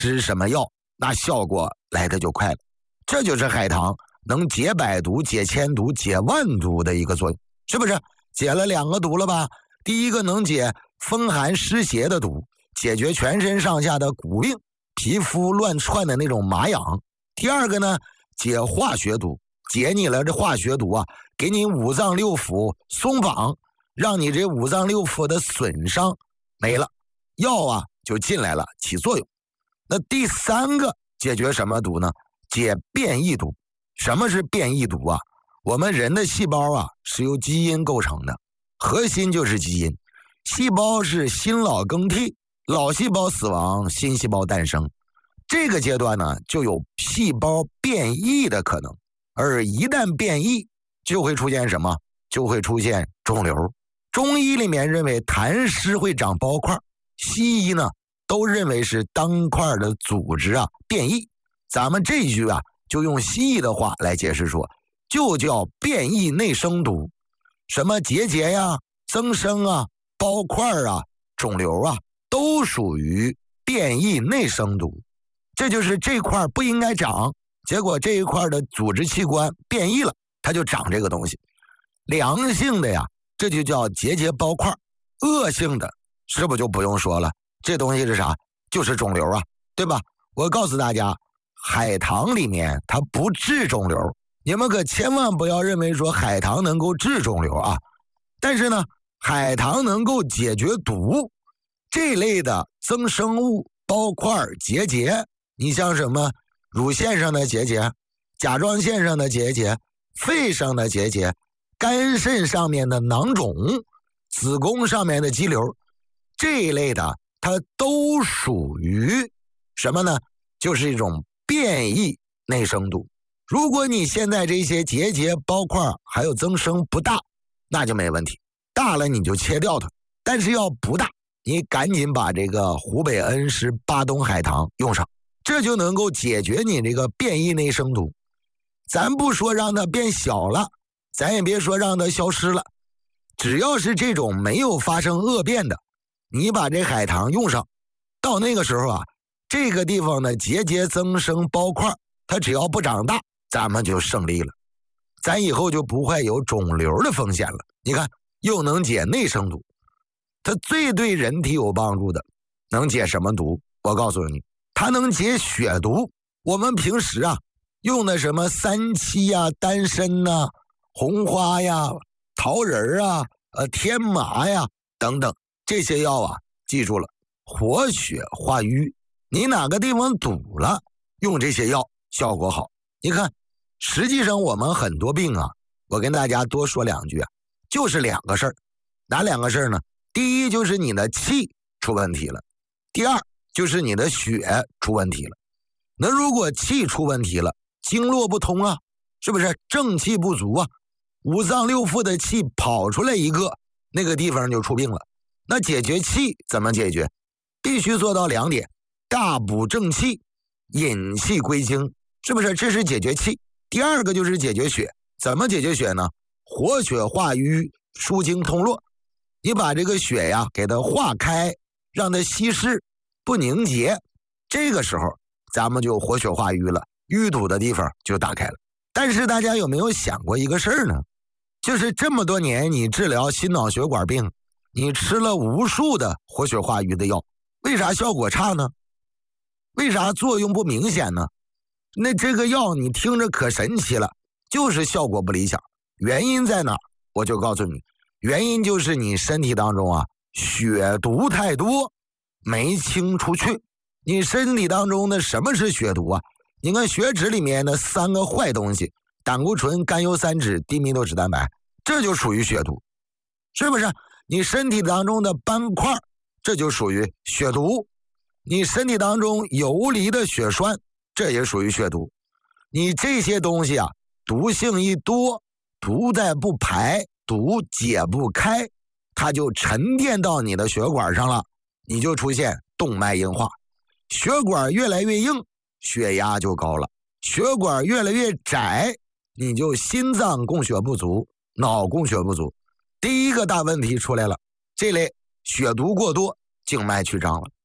吃什么药，那效果来的就快了。这就是海棠能解百毒、解千毒、解万毒的一个作用，是不是？解了2个毒了吧？第一个能解风寒湿邪的毒，解决全身上下的骨病、皮肤乱窜的那种麻痒。第二个呢，解化学毒，解你了这化学毒啊，给你五脏六腑松绑，让你这五脏六腑的损伤没了，药啊就进来了，起作用。那第3个解决什么毒呢？解变异毒。什么是变异毒啊？我们人的细胞啊是由基因构成的，核心就是基因。细胞是新老更替，老细胞死亡，新细胞诞生。这个阶段呢，就有细胞变异的可能，而一旦变异，就会出现什么？就会出现肿瘤。中医里面认为痰湿会长包块，西医呢都认为是当块的组织啊变异。咱们这一句啊，就用西医的话来解释说，就叫变异内生毒。什么结节呀、增生啊、包块啊、肿瘤啊，都属于变异内生毒。这就是这块不应该长，结果这一块的组织器官变异了，它就长这个东西。良性的呀，这就叫结节包块；恶性的，是不是就不用说了？这东西是啥？就是肿瘤啊，对吧？我告诉大家，海棠里面它不治肿瘤，你们可千万不要认为说海棠能够治肿瘤啊。但是呢，海棠能够解决毒这类的增生物、包块、结节。你像什么乳腺上的结节、甲状腺上的结节、肺上的结节、肝肾上面的囊肿、子宫上面的肌瘤，这一类的它都属于什么呢？就是一种变异内生毒。如果你现在这些结节、包块还有增生不大，那就没问题，大了你就切掉它。但是要不大，你赶紧把这个湖北恩施巴东海棠用上，这就能够解决你这个变异内生毒。咱不说让它变小了，咱也别说让它消失了，只要是这种没有发生恶变的，你把这海棠用上，到那个时候啊，这个地方的结节增生包块，它只要不长大，咱们就胜利了，咱以后就不会有肿瘤的风险了。你看，又能解内生毒，它最对人体有帮助的能解什么毒？我告诉你，它能解血毒。我们平时啊用的什么三七呀、丹参呐、红花呀、桃仁啊、天麻呀等等这些药啊，记住了，活血化瘀。你哪个地方堵了，用这些药效果好。你看，实际上我们很多病啊，我跟大家多说2句啊，就是2个事儿。哪2个事儿呢？第一就是你的气出问题了，第二就是你的血出问题了。那如果气出问题了，经络不通啊，是不是正气不足啊？五脏六腑的气跑出来一个，那个地方就出病了。那解决气怎么解决？必须做到2点：大补正气，引气归经，是不是？这是解决气。第二个就是解决血。怎么解决血呢？活血化瘀，疏经通络。你把这个血呀给它化开，让它稀释不凝结，这个时候咱们就活血化瘀了，淤堵的地方就打开了。但是大家有没有想过一个事儿呢？就是这么多年你治疗心脑血管病，你吃了无数的活血化瘀的药，为啥效果差呢？为啥作用不明显呢？那这个药你听着可神奇了，就是效果不理想。原因在哪儿？我就告诉你，原因就是你身体当中啊血毒太多，没清出去。你身体当中的什么是血毒啊？你看血脂里面的3个坏东西，胆固醇、甘油三酯、低密度脂蛋白，这就属于血毒，是不是？你身体当中的斑块，这就属于血毒。你身体当中游离的血栓，这也属于血毒。你这些东西啊，毒性一多，毒再不排，毒解不开，它就沉淀到你的血管上了，你就出现动脉硬化。血管越来越硬，血压就高了；血管越来越窄，你就心脏供血不足，脑供血不足。第一个大问题出来了，这类血毒过多，静脉曲张了。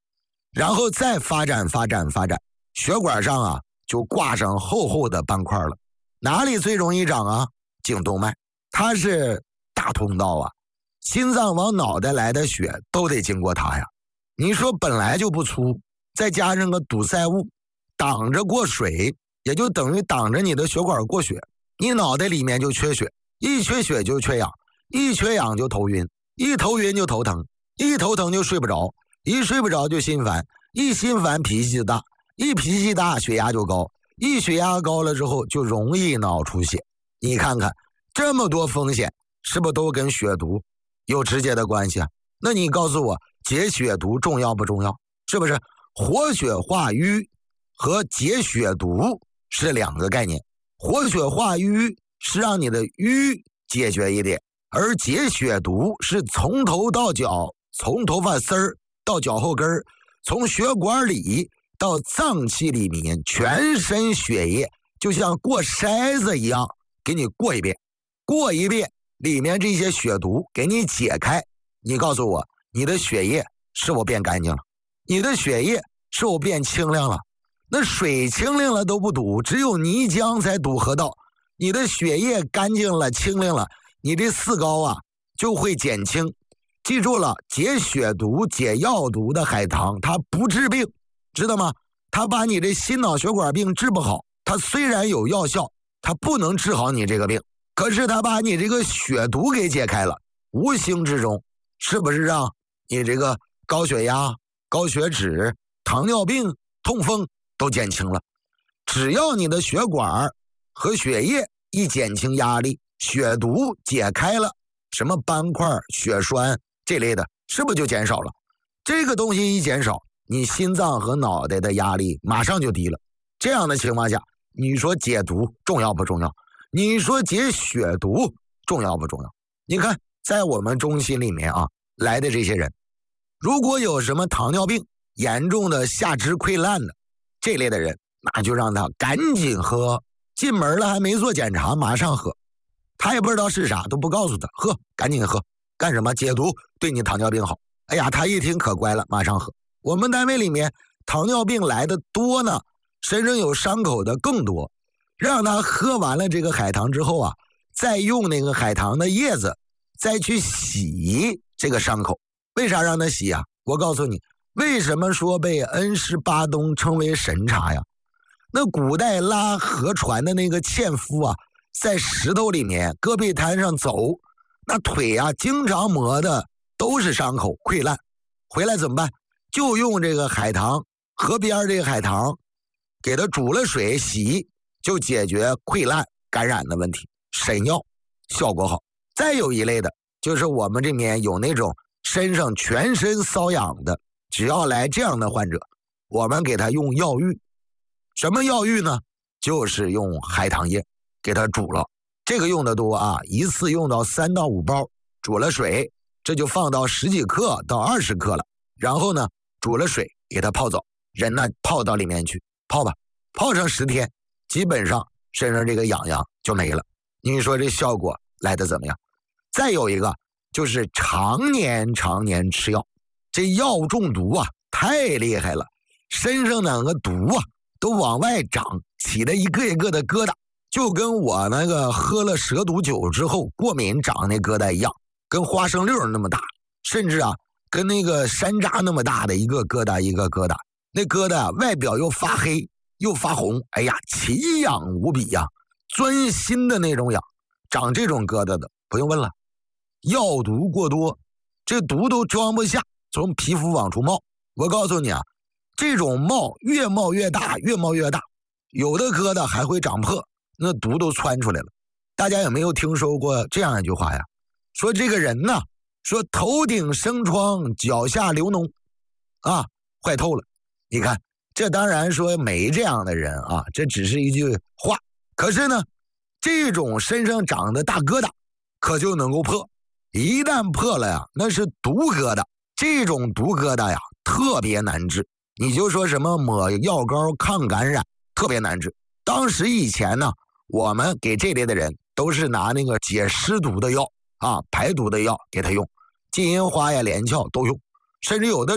然后再发展，血管上啊就挂上厚厚的斑块了。哪里最容易长啊？颈动脉，它是大通道啊，心脏往脑袋来的血都得经过它呀。你说本来就不粗，再加上个堵塞物，挡着过水，也就等于挡着你的血管过血，你脑袋里面就缺血，一缺血就缺氧，一缺氧就头晕，一头晕就头疼，一头疼就睡不着，一睡不着就心烦，一心烦脾气大，一脾气大血压就高，一血压高了之后就容易脑出血。你看看这么多风险，是不是都跟血毒有直接的关系啊？那你告诉我，解血毒重要不重要？是不是？活血化瘀和解血毒是两个概念。活血化瘀是让你的瘀解决一点，而解血毒是从头到脚，从头发丝儿到脚后跟儿，从血管里到脏器里面，全身血液就像过筛子一样给你过一遍，里面这些血毒给你解开。你告诉我，你的血液是否变干净了？你的血液是否变清亮了？那水清亮了都不堵，只有泥浆才堵河道。你的血液干净了，清亮了，你这四高啊就会减轻。记住了，解血毒、解药毒的海棠，它不治病，知道吗？它把你这心脑血管病治不好。它虽然有药效，它不能治好你这个病，可是它把你这个血毒给解开了，无形之中是不是让你这个高血压、高血脂、糖尿病、痛风都减轻了？只要你的血管和血液一减轻压力，血毒解开了，什么斑块、血栓这类的，是不是就减少了？这个东西一减少，你心脏和脑袋的压力马上就低了。这样的情况下，你说解毒重要不重要？你说解血毒重要不重要？你看在我们中心里面啊来的这些人，如果有什么糖尿病、严重的下肢溃烂的这类的人，那就让他赶紧喝，进门了还没做检查马上喝，他也不知道是啥，都不告诉他，喝，赶紧喝，干什么？解毒，对你糖尿病好。哎呀，他一听可乖了，马上喝。我们单位里面糖尿病来的多呢，身上有伤口的更多，让他喝完了这个海棠之后啊，再用那个海棠的叶子再去洗这个伤口。为啥让他洗啊？我告诉你，为什么说被恩施巴东称为神茶呀？那古代拉河船的那个纤夫啊，在石头里面戈壁滩上走，那腿啊经常磨的都是伤口溃烂，回来怎么办？就用这个海棠，河边这个海棠给它煮了水洗，就解决溃烂感染的问题，神药，效果好。再有一类的就是我们这边有那种身上全身瘙痒的，只要来这样的患者，我们给他用药浴。什么药浴呢？就是用海棠叶给他煮了，这个用的多啊，一次用到3到5包，煮了水，这就放到10几克到20克了，然后呢煮了水给他泡澡，人呢泡到里面去泡吧，泡上10天，基本上身上这个痒痒就没了。你说这效果来得怎么样？再有一个就是常年吃药，这药中毒啊太厉害了，身上那个毒啊都往外长，起了一个一个的疙瘩，就跟我那个喝了蛇毒酒之后过敏长那疙瘩一样，跟花生粒那么大，甚至啊跟那个山楂那么大的一个疙瘩一个疙瘩，那疙瘩外表又发黑又发红，哎呀奇痒无比呀，钻心的那种痒。长这种疙瘩的不用问了，药毒过多，这毒都装不下，从皮肤往出冒。我告诉你啊，这种越冒越大，越冒越大，有的疙瘩还会长破，那毒都窜出来了。大家有没有听说过这样一句话呀？说这个人呢，说头顶生疮，脚下流脓啊，坏透了。你看这当然说没这样的人啊，这只是一句话，可是呢这种身上长的大疙瘩可就能够破，一旦破了呀，那是毒疙瘩，这种毒疙瘩呀特别难治。你就说什么抹药膏抗感染特别难治。当时以前呢，我们给这类的人都是拿那个解湿毒的药啊，排毒的药给他用，金银花呀、连翘都用，甚至有的时候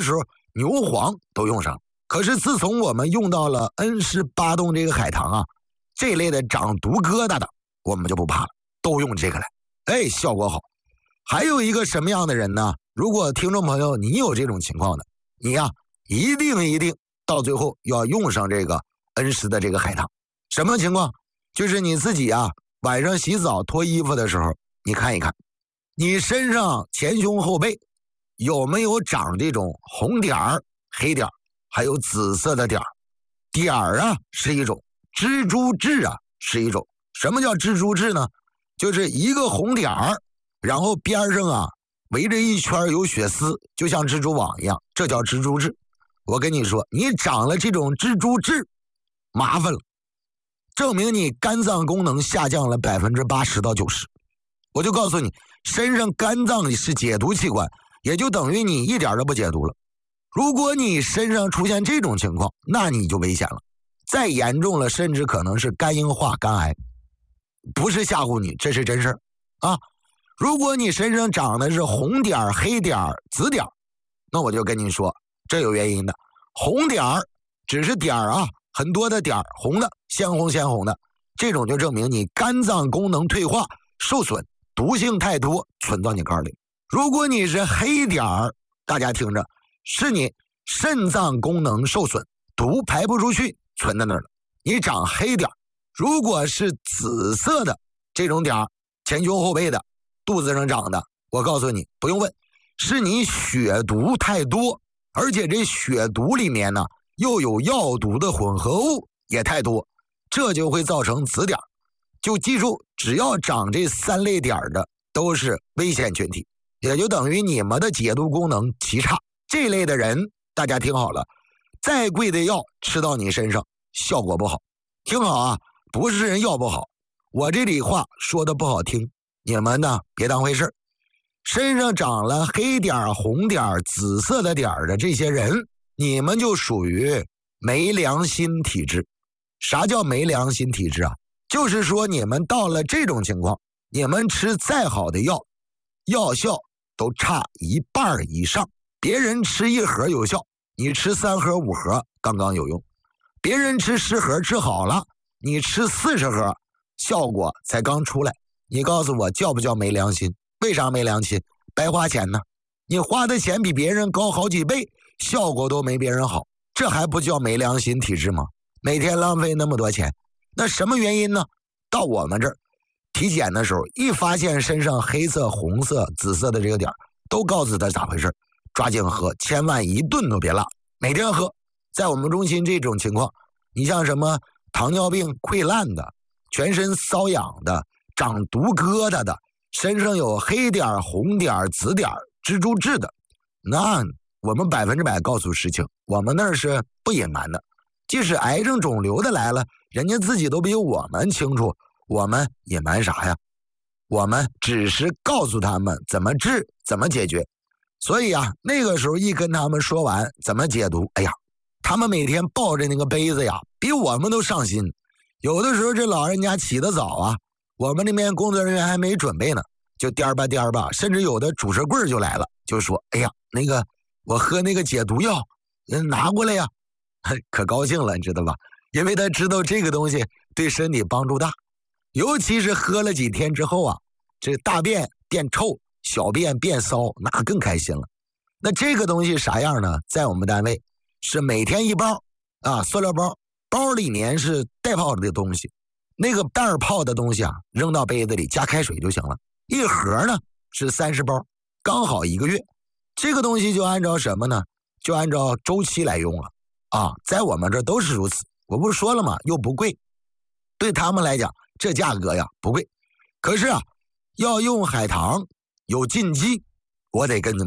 牛黄都用上。可是自从我们用到了恩施巴东这个海棠啊，这类的长毒疙瘩的我们就不怕了，都用这个来，哎，效果好。还有一个什么样的人呢？如果听众朋友你有这种情况的，你呀一定到最后要用上这个恩施的这个海棠。什么情况？就是你自己啊晚上洗澡脱衣服的时候，你看一看你身上前胸后背有没有长这种红点儿、黑点儿，还有紫色的点儿。点儿啊是一种，蜘蛛痣啊是一种。什么叫蜘蛛痣呢？就是一个红点儿，然后边上啊围着一圈有血丝，就像蜘蛛网一样，这叫蜘蛛痣。我跟你说，你长了这种蜘蛛痣，麻烦了，证明你肝脏功能下降了80%到90%。我就告诉你，身上肝脏是解毒器官，也就等于你一点都不解毒了。如果你身上出现这种情况，那你就危险了，再严重了甚至可能是肝硬化、肝癌。不是吓唬你，这是真事儿啊！如果你身上长的是红点、黑点、紫点，那我就跟你说，这有原因的。红点只是点啊，很多的点，红的，鲜红的，这种就证明你肝脏功能退化受损，毒性太多，存到你肝里。如果你是黑点，大家听着，是你肾脏功能受损，毒排不出去，存在那儿了，你长黑点。如果是紫色的这种点，前胸后背的，肚子上长的，我告诉你不用问，是你血毒太多，而且这血毒里面呢又有药毒的混合物也太多，这就会造成紫点。就记住，只要长这3类点的都是危险群体，也就等于你们的解毒功能极差。这类的人大家听好了，再贵的药吃到你身上效果不好。听好啊，不是人药不好，我这里话说的不好听，你们呢别当回事。身上长了黑点、红点、紫色的点的这些人，你们就属于没良心体质。啥叫没良心体质啊？就是说你们到了这种情况，你们吃再好的药，药效都差1半以上。别人吃1盒有效，你吃3盒5盒刚刚有用。别人吃10盒治好了，你吃40盒效果才刚出来。你告诉我叫不叫没良心？为啥没良心？白花钱呢，你花的钱比别人高好几倍，效果都没别人好，这还不叫没良心体质吗？每天浪费那么多钱，那什么原因呢？到我们这儿体检的时候，一发现身上黑色、红色、紫色的这个点，都告诉他咋回事，抓紧喝，千万一顿都别落，每天喝。在我们中心这种情况，你像什么糖尿病溃烂的、全身瘙痒的、长毒疙瘩的、身上有黑点、红点、紫点、蜘蛛痣的，那我们100%告诉实情，我们那儿是不隐瞒的。即使癌症肿瘤的来了，人家自己都比我们清楚，我们隐瞒啥呀？我们只是告诉他们怎么治，怎么解决。所以啊，那个时候一跟他们说完怎么解毒，哎呀，他们每天抱着那个杯子呀，比我们都上心。有的时候这老人家起得早啊，我们那边工作人员还没准备呢，就颠吧，甚至有的主持棍就来了，就说：“哎呀，那个我喝那个解毒药，拿过来呀。”可高兴了，你知道吧？因为他知道这个东西对身体帮助大，尤其是喝了几天之后啊，这大便变臭，小便变骚，那更开心了。那这个东西啥样呢？在我们单位是每天1包啊，塑料包，包里面是带泡的东西，那个袋泡的东西啊，扔到杯子里加开水就行了。一盒呢是30包，刚好1个月。这个东西就按照什么呢？就按照周期来用了啊，在我们这都是如此。我不是说了吗？又不贵，对他们来讲这价格呀不贵。可是啊，要用海棠有禁忌，我得跟你们